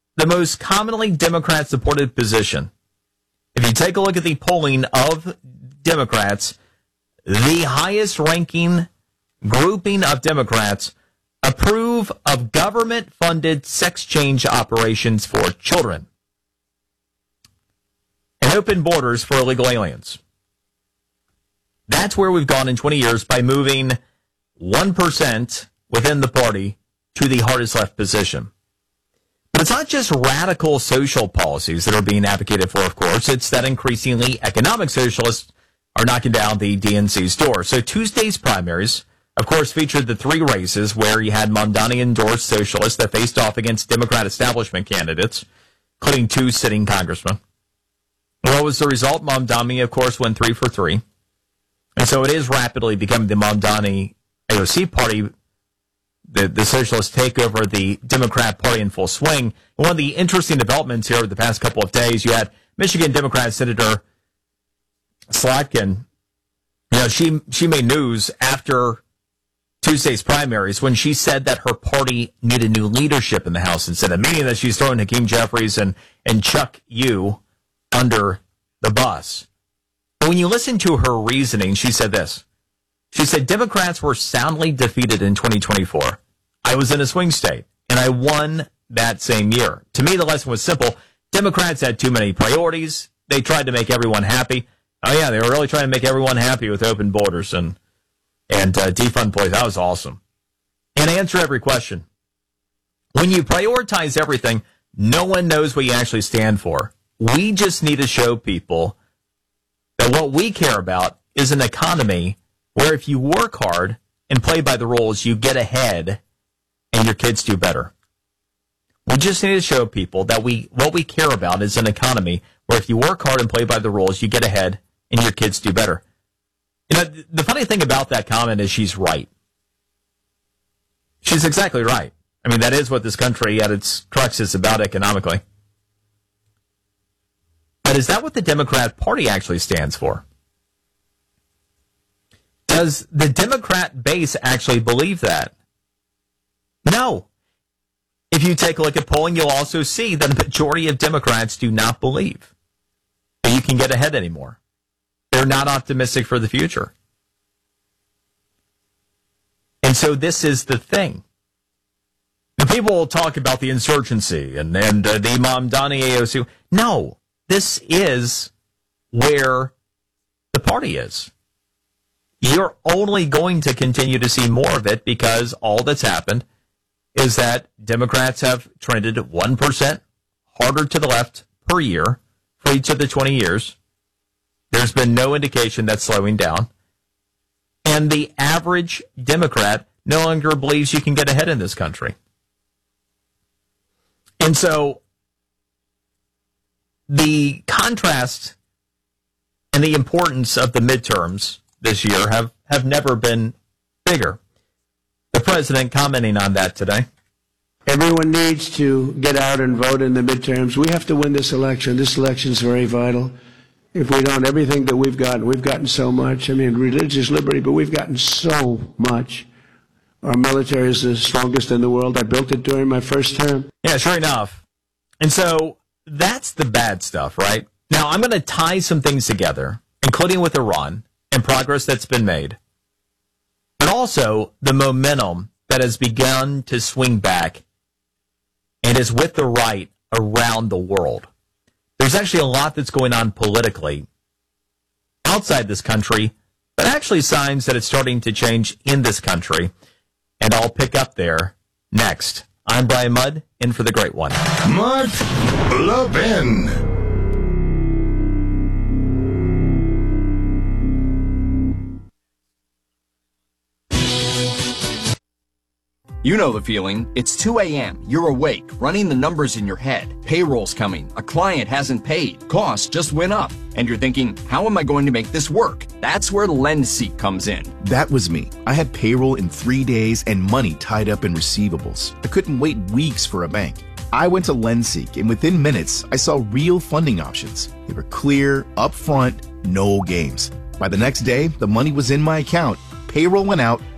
the most commonly Democrat-supported position. If you take a look at the polling of Democrats, the highest-ranking grouping of Democrats approve of government-funded sex change operations for children and open borders for illegal aliens. That's where we've gone in 20 years by moving 1% within the party to the hardest left position. But it's not just radical social policies that are being advocated for, of course. It's that increasingly economic socialists are knocking down the DNC's door. So Tuesday's primaries, of course, featured the three races where you had Mamdani-endorsed socialists that faced off against Democrat establishment candidates, including two sitting congressmen. What was the result? Mamdani, of course, went 3 for 3. And so it is rapidly becoming the Mamdani AOC party, the socialists take over the Democrat Party in full swing. And one of the interesting developments here over the past couple of days, you had Michigan Democrat Senator Slotkin. You know, she made news after Tuesday's primaries when she said that her party needed new leadership in the House and Senate, meaning that she's throwing Hakeem Jeffries and Chuck Yu under the bus. But when you listen to her reasoning, she said this. She said, Democrats were soundly defeated in 2024. I was in a swing state, and I won that same year. To me, the lesson was simple. Democrats had too many priorities. They tried to make everyone happy. Oh, yeah, they were really trying to make everyone happy with open borders and defund police. That was awesome. And answer every question. When you prioritize everything, no one knows what you actually stand for. We just need to show people that what we care about is an economy where if you work hard and play by the rules, you get ahead and your kids do better. We just need to show people that what we care about is an economy where if you work hard and play by the rules, you get ahead and your kids do better. You know, the funny thing about that comment is she's right. She's exactly right. I mean, that is what this country at its crux is about economically. But is that what the Democrat Party actually stands for? Does the Democrat base actually believe that? No. If you take a look at polling, you'll also see that the majority of Democrats do not believe that you can get ahead anymore. They're not optimistic for the future. And so this is the thing. The people will talk about the insurgency and the Mamdani AOC. No, this is where the party is. You're only going to continue to see more of it because all that's happened is that Democrats have trended 1% harder to the left per year for each of the 20 years. There's been no indication that's slowing down. And the average Democrat no longer believes you can get ahead in this country. And so the contrast and the importance of the midterms this year have never been bigger. The president commenting on that today. Everyone needs to get out and vote in the midterms. We have to win this election. This election is very vital. If we don't, everything that we've gotten so much. I mean, religious liberty, but we've gotten so much. Our military is the strongest in the world. I built it during my first term. Yeah, sure enough. And so that's the bad stuff, right? Now, I'm going to tie some things together, including with Iran and progress that's been made, but also the momentum that has begun to swing back and is with the right around the world. There's actually a lot that's going on politically outside this country, but actually signs that it's starting to change in this country. And I'll pick up there next. I'm Brian Mudd, in for the great one. Mark Levin. You know the feeling. It's 2 a.m. You're awake, running the numbers in your head. Payroll's coming. A client hasn't paid. Costs just went up. And you're thinking, how am I going to make this work? That's where LendSeek comes in. That was me. I had payroll in 3 days and money tied up in receivables. I couldn't wait weeks for a bank. I went to LendSeek, and within minutes, I saw real funding options. They were clear, upfront, no games. By the next day, the money was in my account. Payroll went out,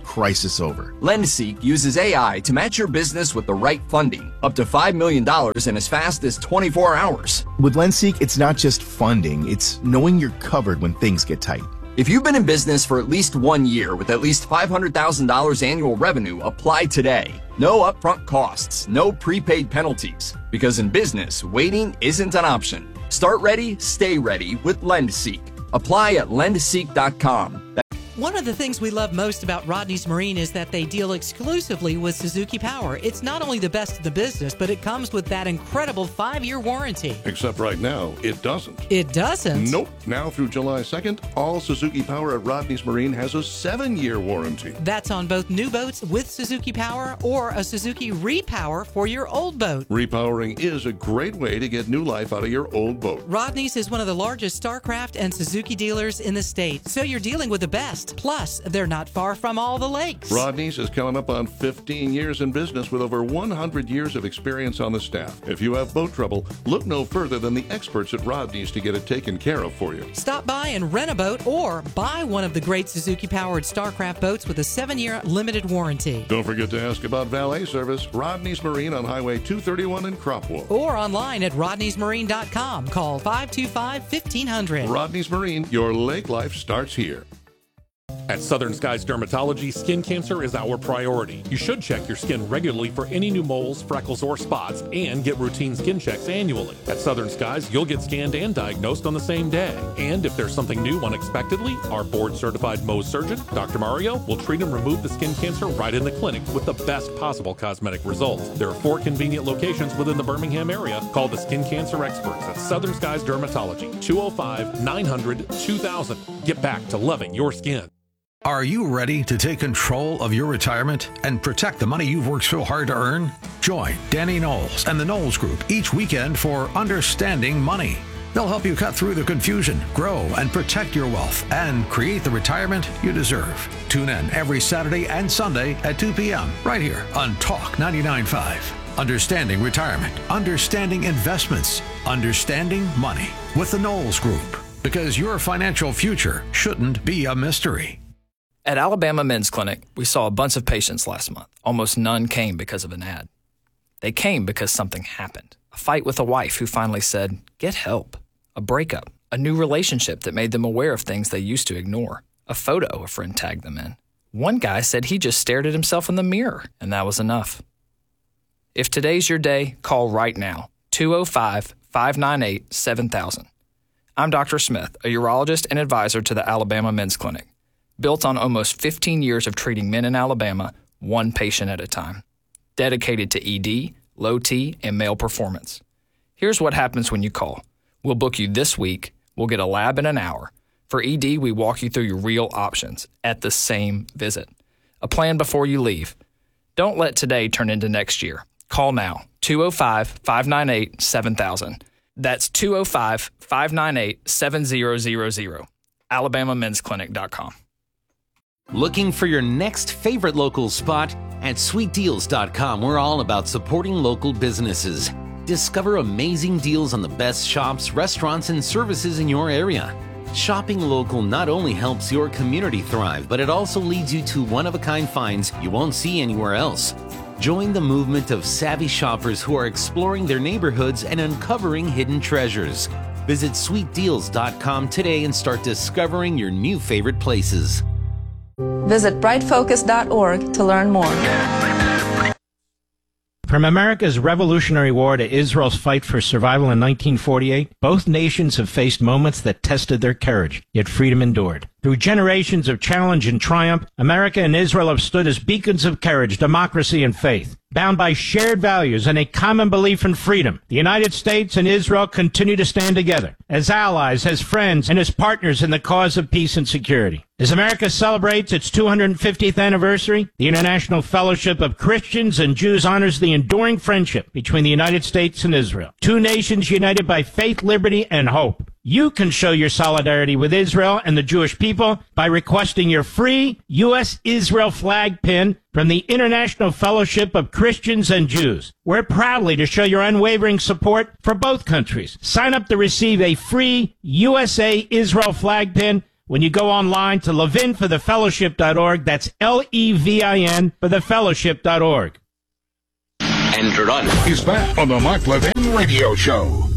crisis over. LendSeek uses AI to match your business with the right funding, up to $5 million in as fast as 24 hours. With LendSeek, it's not just funding, it's knowing you're covered when things get tight. If you've been in business for at least 1 year with at least $500,000 annual revenue, apply today. No upfront costs, no prepaid penalties. Because in business, waiting isn't an option. Start ready, stay ready with LendSeek. Apply at lendseek.com. One of the things we love most about Rodney's Marine is that they deal exclusively with Suzuki Power. It's not only the best in the business, but it comes with that incredible 5-year warranty. Except right now, it doesn't. It doesn't? Nope. Now through July 2nd, all Suzuki Power at Rodney's Marine has a 7-year warranty. That's on both new boats with Suzuki Power or a Suzuki Repower for your old boat. Repowering is a great way to get new life out of your old boat. Rodney's is one of the largest StarCraft and Suzuki dealers in the state, so you're dealing with the best. Plus, they're not far from all the lakes. Rodney's is coming up on 15 years in business with over 100 years of experience on the staff. If you have boat trouble, look no further than the experts at Rodney's to get it taken care of for you. Stop by and rent a boat or buy one of the great Suzuki-powered StarCraft boats with a 7-year limited warranty. Don't forget to ask about valet service. Rodney's Marine on Highway 231 in Cropwell. Or online at rodneysmarine.com. Call 525-1500. Rodney's Marine, your lake life starts here. At Southern Skies Dermatology, skin cancer is our priority. You should check your skin regularly for any new moles, freckles, or spots, and get routine skin checks annually. At Southern Skies, you'll get scanned and diagnosed on the same day. And if there's something new unexpectedly, our board-certified Mohs surgeon, Dr. Mario, will treat and remove the skin cancer right in the clinic with the best possible cosmetic results. There are 4 convenient locations within the Birmingham area. Call the skin cancer experts at Southern Skies Dermatology, 205-900-2000. Get back to loving your skin. Are you ready to take control of your retirement and protect the money you've worked so hard to earn? Join Danny Knowles and the Knowles Group each weekend for Understanding Money. They'll help you cut through the confusion, grow and protect your wealth, and create the retirement you deserve. Tune in every Saturday and Sunday at 2 p.m. right here on Talk 99.5. Understanding Retirement, Understanding Investments, Understanding Money with the Knowles Group. Because your financial future shouldn't be a mystery. At Alabama Men's Clinic, we saw a bunch of patients last month. Almost none came because of an ad. They came because something happened. A fight with a wife who finally said, "Get help." A breakup. A new relationship that made them aware of things they used to ignore. A photo a friend tagged them in. One guy said he just stared at himself in the mirror, and that was enough. If today's your day, call right now. 205-598-7000. I'm Dr. Smith, a urologist and advisor to the Alabama Men's Clinic. Built on almost 15 years of treating men in Alabama, one patient at a time. Dedicated to ED, low T, and male performance. Here's what happens when you call. We'll book you this week. We'll get a lab in an hour. For ED, we walk you through your real options at the same visit. A plan before you leave. Don't let today turn into next year. Call now. 205-598-7000. That's 205-598-7000. AlabamaMen'sClinic.com. Looking for your next favorite local spot? At SweetDeals.com, we're all about supporting local businesses. Discover amazing deals on the best shops, restaurants, and services in your area. Shopping local not only helps your community thrive, but it also leads you to one-of-a-kind finds you won't see anywhere else. Join the movement of savvy shoppers who are exploring their neighborhoods and uncovering hidden treasures. Visit SweetDeals.com today and start discovering your new favorite places. Visit brightfocus.org to learn more. From America's Revolutionary War to Israel's fight for survival in 1948, both nations have faced moments that tested their courage, yet freedom endured. Through generations of challenge and triumph, America and Israel have stood as beacons of courage, democracy, and faith. Bound by shared values and a common belief in freedom, the United States and Israel continue to stand together as allies, as friends, and as partners in the cause of peace and security. As America celebrates its 250th anniversary, the International Fellowship of Christians and Jews honors the enduring friendship between the United States and Israel. Two nations united by faith, liberty, and hope. You can show your solidarity with Israel and the Jewish people by requesting your free U.S. Israel flag pin from the International Fellowship of Christians and Jews. We're proudly to show your unwavering support for both countries. Sign up to receive a free USA Israel flag pin when you go online to levinforthefellowship.org. That's LEVIN for thefellowship.org. And run. He's back on the Mark Levin Radio Show.